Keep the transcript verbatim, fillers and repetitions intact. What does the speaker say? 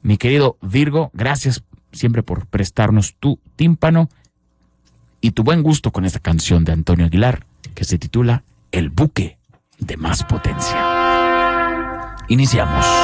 Mi querido Virgo, gracias siempre por prestarnos tu tímpano y tu buen gusto con esta canción de Antonio Aguilar que se titula El buque de más potencia. Iniciamos.